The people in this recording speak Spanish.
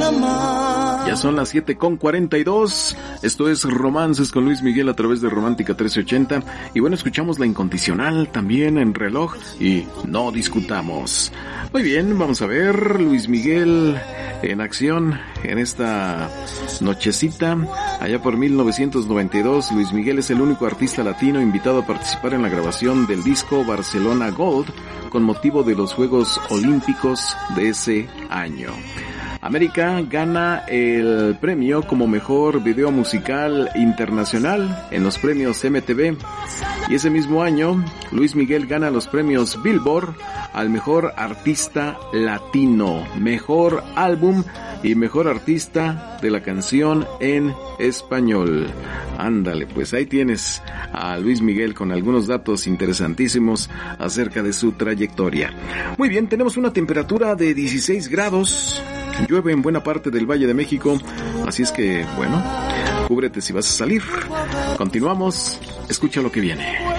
Ya son las 7:42. Esto es Romances con Luis Miguel a través de Romántica 1380. Y bueno, escuchamos La Incondicional también en Reloj y No Discutamos. Muy bien, vamos a ver Luis Miguel en acción en esta nochecita. Allá por 1992, Luis Miguel es el único artista latino invitado a participar en la grabación del disco Barcelona Gold con motivo de los Juegos Olímpicos de ese año. América gana el premio como mejor video musical internacional en los premios MTV. Y ese mismo año, Luis Miguel gana los premios Billboard al mejor artista latino, mejor álbum y mejor artista de la canción en español. Ándale, pues ahí tienes a Luis Miguel con algunos datos interesantísimos acerca de su trayectoria. Muy bien, tenemos una temperatura de 16 grados. Llueve en buena parte del Valle de México, así es que, bueno, cúbrete si vas a salir. Continuamos, escucha lo que viene.